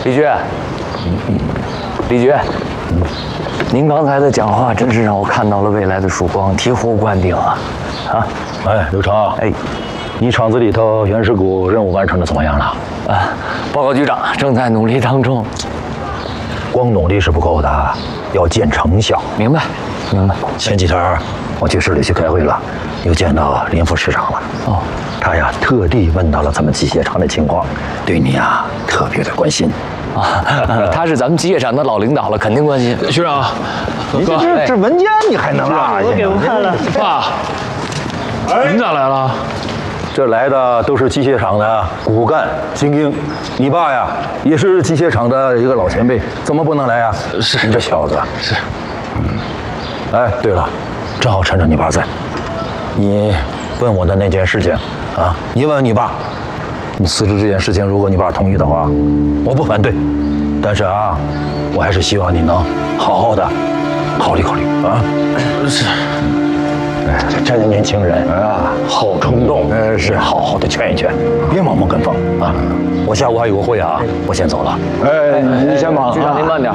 李局，李局，您刚才的讲话真是让我看到了未来的曙光，醍醐灌顶啊！啊， 哎，刘成，哎，你厂子里头原始股任务完成的怎么样了？ 啊，报告局长，正在努力当中。 光努力是不够的，要见成效。 明白，明白。 前几天我去市里去开会了，又见到林副市长了。哦，他呀特地问到了咱们机械厂的情况，对你呀特别的关心。 啊，他是咱们机械厂的老领导了，肯定关心。 学长， 你这文件你还能落？ 我给我看了。 爸，你咋来了？ 这来的都是机械厂的骨干精英，你爸呀也是机械厂的一个老前辈，怎么不能来呀？ 是你这小子是。 哎，对了，正好趁着你爸在，你问我的那件事情啊，你问你爸，你辞职这件事情，如果你爸同意的话，我不反对，但是啊，我还是希望你能好好的考虑考虑啊。 是。 哎，这年轻人啊，好冲动，是好好的劝一劝，别盲目跟风啊！我下午还有个会啊，我先走了。 哎，你先忙，局长您慢点。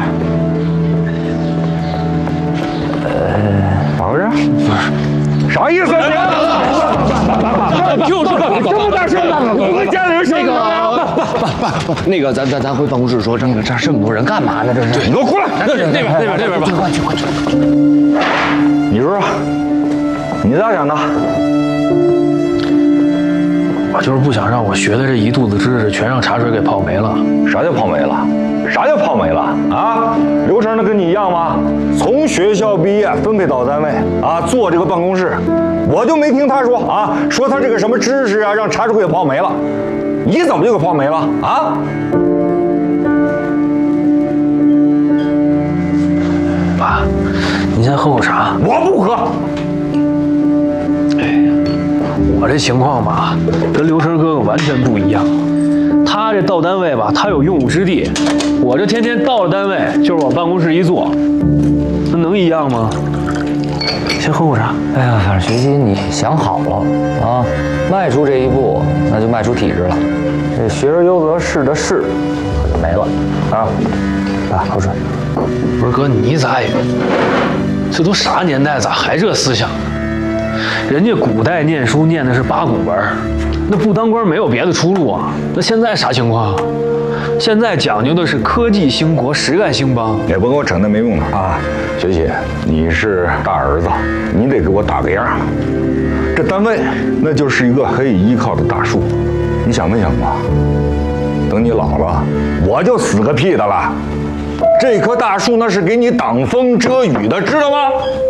咋回事？啥意思？ 就是这么大声干嘛？我们家里人说那个，咱回办公室说，这么多人干嘛呢？这是。 你给我过来！ 那边吧。 快去！ 你说说，你咋想的？ 我就是不想让我学的这一肚子知识全让茶水给泡没了。 啥叫泡没了？啥叫泡没了啊？刘成的跟你一样吗？从学校毕业分配到单位啊，做这个办公室，我就没听他说啊，说他这个什么知识啊，让茶水给泡没了。你怎么就给泡没了啊？ 爸，你先喝口茶。 我不喝。 我这情况吧，跟刘成哥哥完全不一样。他这到单位吧，他有用武之地；我这天天到了单位就是往办公室一坐，那能一样吗？先喝口茶。 哎呀，反正学习你想好了啊，迈出这一步，那就迈出体制了。这学而优则仕的仕没了啊！来，口水。 不是哥，你咋也……这都啥年代，咋还这思想？人家古代念书念的是八股文，那不当官没有别的出路啊。那现在啥情况？现在讲究的是科技兴国，实干兴邦。 也甭给我整那没用的啊！学习，你是大儿子，你得给我打个样。这单位那就是一个可以依靠的大树，你想没想过，等你老了，我就死个屁的了。这棵大树那是给你挡风遮雨的，知道吗？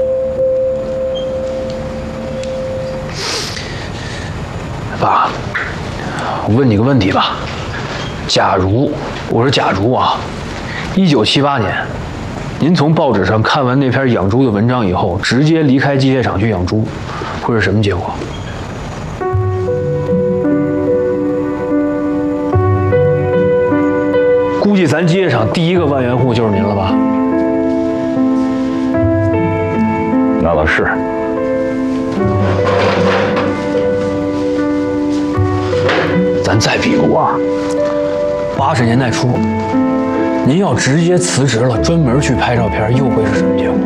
爸，我问你个问题吧。假如啊，1978年，您从报纸上看完那篇养猪的文章以后，直接离开机械厂去养猪，会是什么结果？估计咱机械厂第一个万元户就是您了吧？ 那倒是。 咱再比如啊，80年代初，您要直接辞职了，专门去拍照片，又会是什么结果？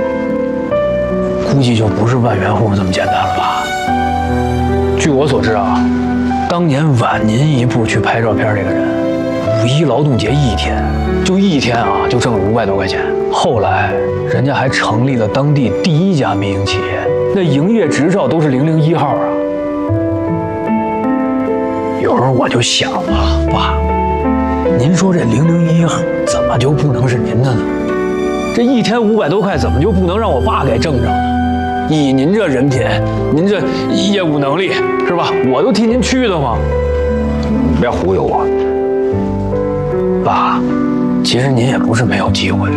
估计就不是万元户这么简单了吧？据我所知啊，当年晚您一步去拍照片这个人，5·1劳动节一天啊，就挣了500多块钱。后来人家还成立了当地第一家民营企业，那营业执照都是001号啊。有时候我就想啊，爸，您说这001怎么就不能是您的呢？这一天500多块，怎么就不能让我爸给挣着呢？以您这人品，您这业务能力，是吧？我都替您去的慌。 你别忽悠我， 爸，其实您也不是没有机会。